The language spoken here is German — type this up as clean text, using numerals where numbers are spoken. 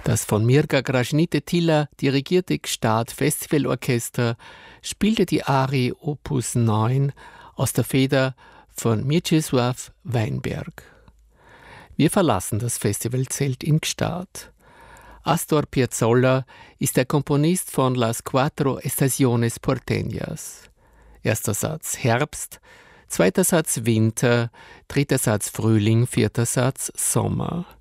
Das von Mirka Gražnite-Tiller dirigierte Gstaad Festivalorchester spielte die Arie Opus 9 aus der Feder von Mieczysław Weinberg. Wir verlassen das Festivalzelt in Gstaad. Astor Piazzolla ist der Komponist von Las Cuatro Estaciones Porteñas. Erster Satz Herbst, zweiter Satz Winter, dritter Satz Frühling, vierter Satz Sommer.